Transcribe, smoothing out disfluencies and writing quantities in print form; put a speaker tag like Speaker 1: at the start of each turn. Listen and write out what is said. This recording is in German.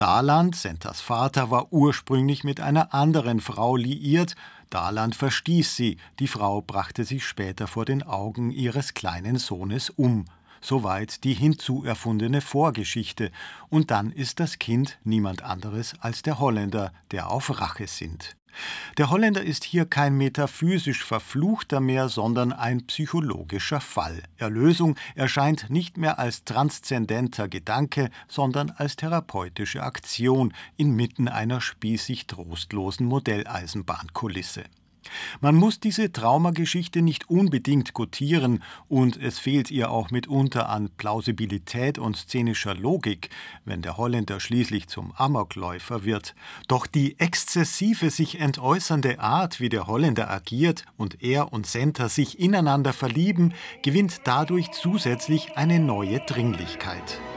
Speaker 1: Daland, Sentas Vater, war ursprünglich mit einer anderen Frau liiert. Daland verstieß sie. Die Frau brachte sich später vor den Augen ihres kleinen Sohnes um. Soweit die hinzuerfundene Vorgeschichte. Und dann ist das Kind niemand anderes als der Holländer, der auf Rache sinnt. Der Holländer ist hier kein metaphysisch Verfluchter mehr, sondern ein psychologischer Fall. Erlösung erscheint nicht mehr als transzendenter Gedanke, sondern als therapeutische Aktion inmitten einer spießig trostlosen Modelleisenbahnkulisse. Man muss diese Traumageschichte nicht unbedingt gutieren, und es fehlt ihr auch mitunter an Plausibilität und szenischer Logik, wenn der Holländer schließlich zum Amokläufer wird. Doch die exzessive sich entäußernde Art, wie der Holländer agiert und er und Senta sich ineinander verlieben, gewinnt dadurch zusätzlich eine neue Dringlichkeit.